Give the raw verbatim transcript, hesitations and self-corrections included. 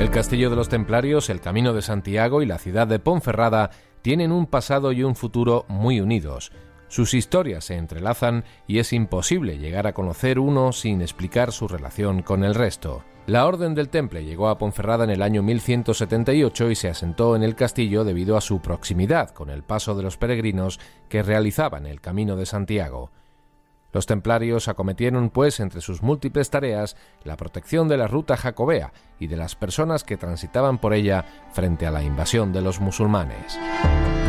El castillo de los Templarios, el Camino de Santiago y la ciudad de Ponferrada tienen un pasado y un futuro muy unidos. Sus historias se entrelazan y es imposible llegar a conocer uno sin explicar su relación con el resto. La Orden del Temple llegó a Ponferrada en el año mil ciento setenta y ocho y se asentó en el castillo debido a su proximidad con el paso de los peregrinos que realizaban el Camino de Santiago. Los templarios acometieron, pues, entre sus múltiples tareas, la protección de la ruta jacobea y de las personas que transitaban por ella frente a la invasión de los musulmanes.